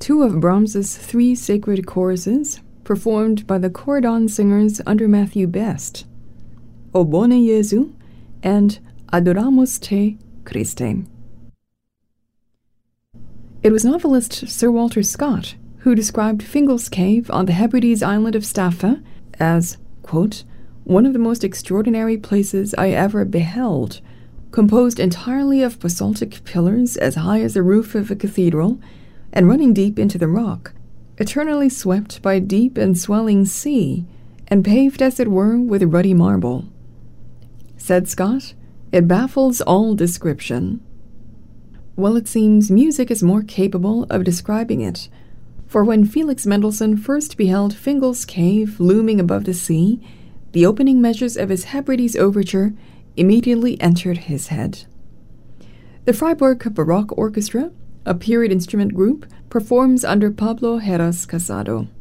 two of Brahms's three sacred choruses, performed by the Corydon singers under Matthew Best, O Bone Jesu and Adoramus Te, Christe. It was novelist Sir Walter Scott who described Fingal's Cave on the Hebrides island of Staffa as, quote, one of the most extraordinary places I ever beheld, composed entirely of basaltic pillars as high as the roof of a cathedral, and running deep into the rock, eternally swept by a deep and swelling sea, and paved as it were with ruddy marble. Said Scott, it baffles all description. Well, it seems music is more capable of describing it, for when Felix Mendelssohn first beheld Fingal's Cave looming above the sea, the opening measures of his Hebrides Overture immediately entered his head. The Freiburg Baroque Orchestra, a period instrument group, performs under Pablo Heras Casado.